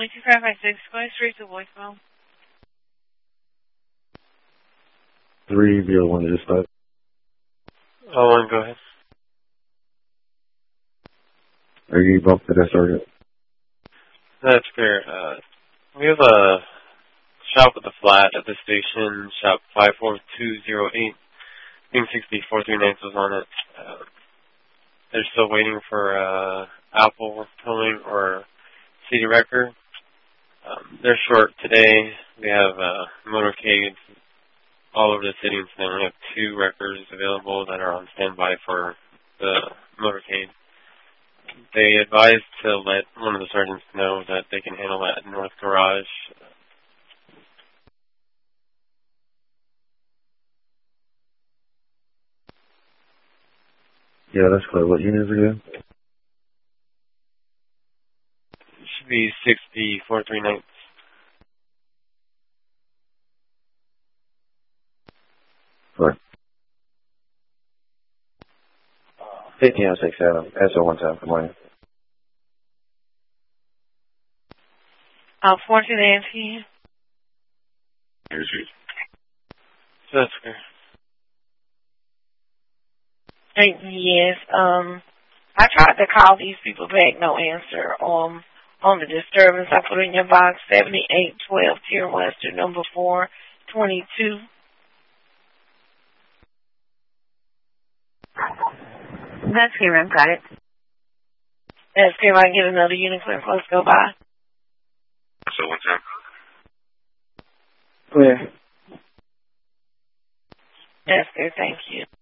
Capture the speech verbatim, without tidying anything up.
two five five six, going straight to voicemail. three zero one to dispatch. Oh, one, go ahead. Are you bumped to that target? That's fair. Uh, we have a shop at the flat at the station, shop five four two zero eight. I think sixty-four three nights was on it. Uh, they're still waiting for uh, Apple towing or City Wrecker. Um, they're short today. We have uh, motorcades all over the city, and so we have two wreckers available that are on standby for the motorcade. They advised to let one of the sergeants know that they can handle that North Garage. Yeah, that's clear. What units again? It should be sixty-four three nights. Right. fifteen oh six seven. S O one time. Good morning. Uh, fourteen A M P. So that's fair. Hey, yes, um, I tried to call these people back, no answer. Um, on the disturbance, I put in your box seventy-eight twelve, Tier Western, number four twenty-two. That's here, I've got it. That's if I can get another unit clear, let's go by. So what's up? Clear. That's good, thank you.